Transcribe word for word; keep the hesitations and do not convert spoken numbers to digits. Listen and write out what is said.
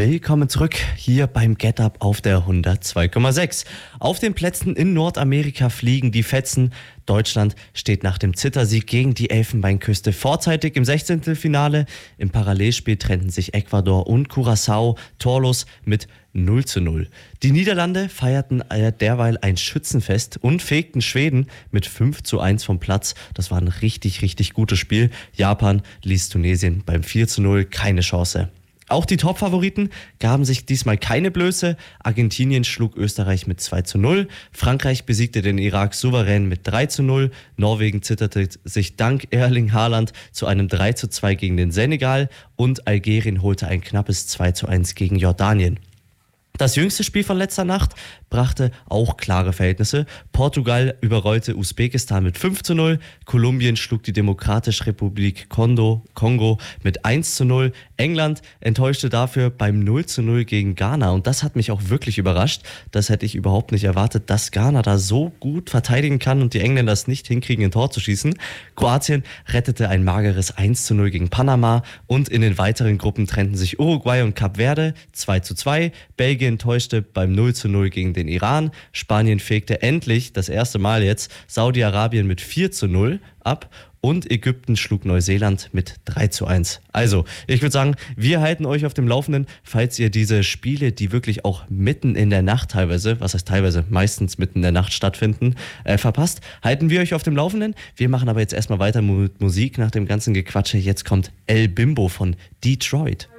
Willkommen zurück hier beim Get Up auf der hundertzwei Komma sechs. Auf den Plätzen in Nordamerika fliegen die Fetzen. Deutschland steht nach dem Zittersieg gegen die Elfenbeinküste vorzeitig im Sechzehntelfinale. Im Parallelspiel trennten sich Ecuador und Curaçao torlos mit null zu null. Die Niederlande feierten derweil ein Schützenfest und fegten Schweden mit fünf zu eins vom Platz. Das war ein richtig, richtig gutes Spiel. Japan ließ Tunesien beim vier zu null keine Chance. Auch die Top-Favoriten gaben sich diesmal keine Blöße. Argentinien schlug Österreich mit zwei zu null. Frankreich besiegte den Irak souverän mit drei zu null. Norwegen zitterte sich dank Erling Haaland zu einem drei zu zwei gegen den Senegal. Und Algerien holte ein knappes zwei zu eins gegen Jordanien. Das jüngste Spiel von letzter Nacht brachte auch klare Verhältnisse. Portugal überrollte Usbekistan mit fünf zu null. Kolumbien schlug die Demokratische Republik Kongo, Kongo mit eins zu null. England enttäuschte dafür beim null zu null gegen Ghana. Und das hat mich auch wirklich überrascht. Das hätte ich überhaupt nicht erwartet, dass Ghana da so gut verteidigen kann und die Engländer es nicht hinkriegen, ein Tor zu schießen. Kroatien rettete ein mageres eins zu null gegen Panama. Und in den weiteren Gruppen trennten sich Uruguay und Kap Verde zwei zu zwei. Belgien enttäuschte beim null zu null gegen den Iran. Spanien fegte endlich, das erste Mal jetzt, Saudi-Arabien mit vier zu null ab. Und Ägypten schlug Neuseeland mit drei zu eins. Also, ich würde sagen, wir halten euch auf dem Laufenden, falls ihr diese Spiele, die wirklich auch mitten in der Nacht teilweise, was heißt teilweise, meistens mitten in der Nacht stattfinden, äh, verpasst, halten wir euch auf dem Laufenden. Wir machen aber jetzt erstmal weiter mit Musik nach dem ganzen Gequatsche. Jetzt kommt El Bimbo von Detroit.